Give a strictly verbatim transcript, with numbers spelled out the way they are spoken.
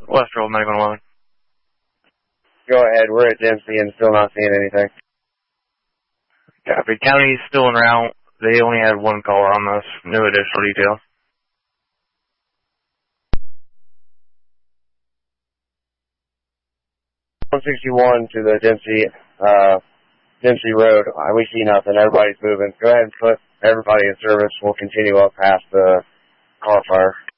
Westfield nine one one. Go ahead, we're at Dempsey and still not seeing anything. Copy. County's still en route. They only had one caller on this. No additional detail. one sixty-one to the Dempsey, uh, Dempsey Road. Uh, we see nothing. Everybody's moving. Go ahead and put everybody in service. We'll continue up past the car fire.